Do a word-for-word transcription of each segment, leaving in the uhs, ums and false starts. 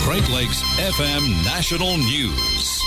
Great Lakes F M National News.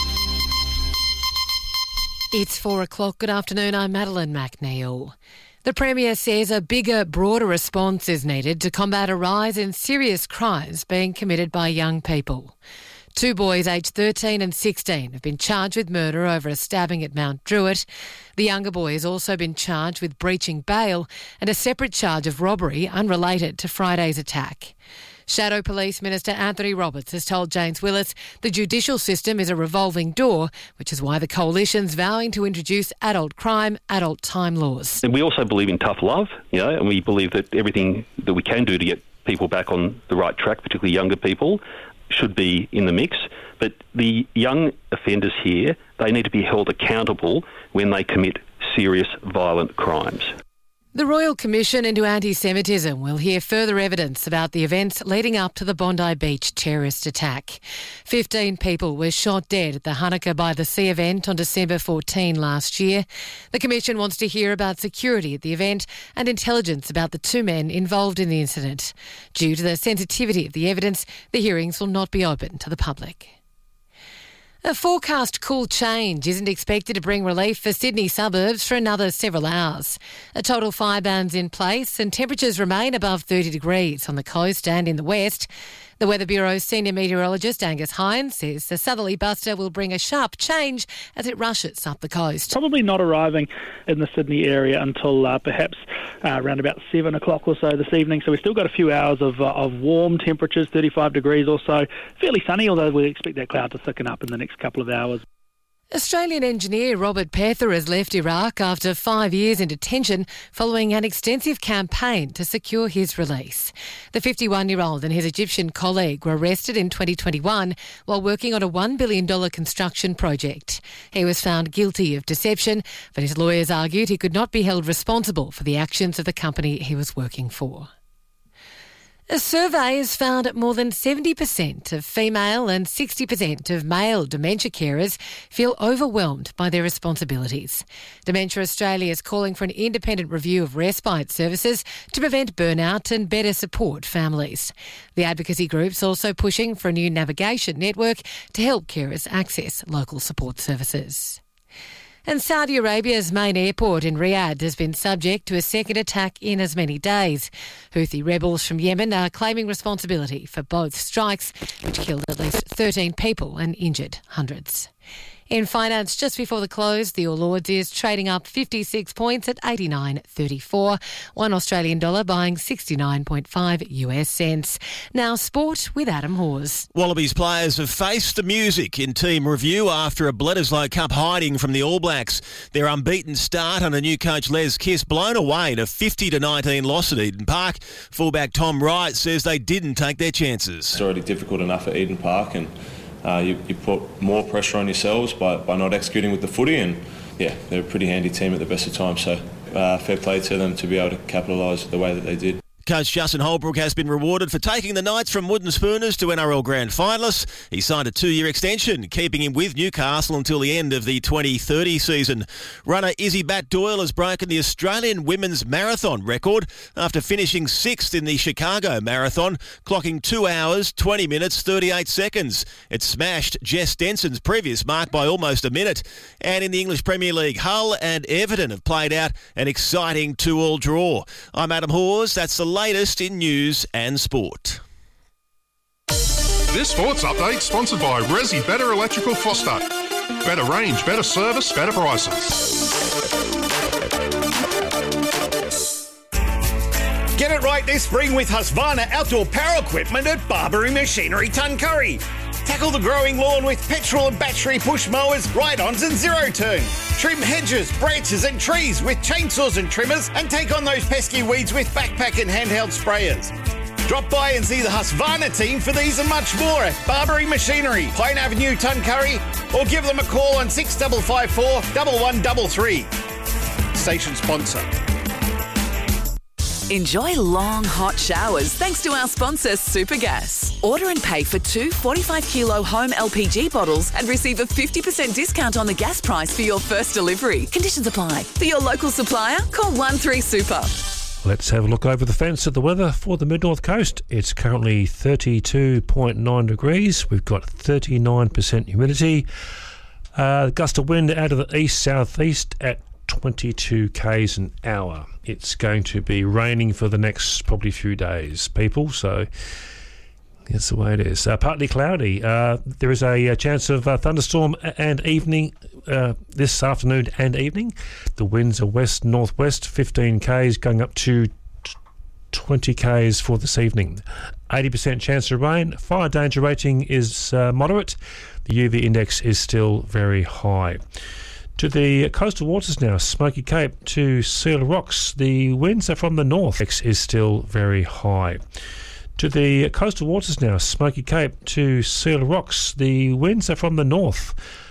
It's four o'clock. Good afternoon. I'm Madeline McNeil. The Premier says a bigger, broader response is needed to combat a rise in serious crimes being committed by young people. Two boys aged thirteen and sixteen have been charged with murder over a stabbing at Mount Druitt. The younger boy has also been charged with breaching bail and a separate charge of robbery unrelated to Friday's attack. Shadow Police Minister Anthony Roberts has told James Willis the judicial system is a revolving door, which is why the Coalition's vowing to introduce adult crime, adult time laws. And we also believe in tough love, you know, and we believe that everything that we can do to get people back on the right track, particularly younger people, should be in the mix. But the young offenders here, they need to be held accountable when they commit serious violent crimes. The Royal Commission into Anti-Semitism will hear further evidence about the events leading up to the Bondi Beach terrorist attack. Fifteen people were shot dead at the Hanukkah by the Sea event on December fourteenth last year. The Commission wants to hear about security at the event and intelligence about the two men involved in the incident. Due to the sensitivity of the evidence, the hearings will not be open to the public. A forecast cool change isn't expected to bring relief for Sydney suburbs for another several hours. A total fire ban's in place and temperatures remain above thirty degrees on the coast and in the west. The Weather Bureau's senior meteorologist Angus Hines says the southerly buster will bring a sharp change as it rushes up the coast. Probably not arriving in the Sydney area until uh, perhaps uh, around about seven o'clock or so this evening. So we've still got a few hours of, uh, of warm temperatures, thirty-five degrees or so. Fairly sunny, although we expect that cloud to thicken up in the next couple of hours. Australian engineer Robert Pether has left Iraq after five years in detention following an extensive campaign to secure his release. The fifty-one-year-old and his Egyptian colleague were arrested in twenty twenty-one while working on a one billion dollars construction project. He was found guilty of deception, but his lawyers argued he could not be held responsible for the actions of the company he was working for. A survey has found that more than seventy percent of female and sixty percent of male dementia carers feel overwhelmed by their responsibilities. Dementia Australia is calling for an independent review of respite services to prevent burnout and better support families. The advocacy group's also pushing for a new navigation network to help carers access local support services. And Saudi Arabia's main airport in Riyadh has been subject to a second attack in as many days. Houthi rebels from Yemen are claiming responsibility for both strikes, which killed at least thirteen people and injured hundreds. In finance, just before the close, the All Ords is trading up fifty-six points at eighty-nine thirty-four. One Australian dollar buying sixty-nine point five U S cents. Now sport with Adam Hawes. Wallabies players have faced the music in team review after a Bledisloe Cup hiding from the All Blacks. Their unbeaten start under new coach Les Kiss blown away in a fifty to nineteen loss at Eden Park. Fullback Tom Wright says they didn't take their chances. It's already difficult enough at Eden Park, and Uh, you, you put more pressure on yourselves by, by not executing with the footy, and yeah, they're a pretty handy team at the best of times, so uh, fair play to them to be able to capitalise the way that they did. Coach Justin Holbrook has been rewarded for taking the Knights from wooden spooners to N R L Grand Finalists. He signed a two-year extension, keeping him with Newcastle until the end of the twenty thirty season. Runner Izzy Bat-Doyle has broken the Australian women's marathon record after finishing sixth in the Chicago Marathon, clocking two hours, twenty minutes, thirty-eight seconds. It smashed Jess Denson's previous mark by almost a minute. And in the English Premier League, Hull and Everton have played out an exciting two-all draw. I'm Adam Hawes. That's the latest in news and sport. This sports update sponsored by Resi Better Electrical Foster. Better range, better service, better prices. Get it right this spring with Husqvarna outdoor power equipment at Barbary Machinery Tuncurry. Tackle the growing lawn with petrol and battery push mowers, ride-ons and zero-turn. Trim hedges, branches and trees with chainsaws and trimmers, and take on those pesky weeds with backpack and handheld sprayers. Drop by and see the Husqvarna team for these and much more at Barbary Machinery, Pine Avenue, Tuncurry, or give them a call on six five five four, one one three three. Station sponsor. Enjoy long, hot showers thanks to our sponsor, Supergas. Order and pay for two forty-five kilo home L P G bottles and receive a fifty percent discount on the gas price for your first delivery. Conditions apply. For your local supplier, call one three super. Let's have a look over the fence at the weather for the Mid-North Coast. It's currently thirty-two point nine degrees. We've got thirty-nine percent humidity. Uh, gust of wind out of the east-southeast at twenty-two kays an hour. It's going to be raining for the next probably few days, people, so that's the way it is. Uh, partly cloudy. Uh, there is a, a chance of uh, thunderstorm and evening uh, this afternoon and evening. The winds are west-northwest, fifteen kays going up to twenty kays for this evening. eighty percent chance of rain. Fire danger rating is uh, moderate. The U V index is still very high. To the coastal waters now, Smoky Cape to Seal Rocks. The winds are from the north. Index is still very high. To the coastal waters now, Smoky Cape to Seal Rocks. The winds are from the north.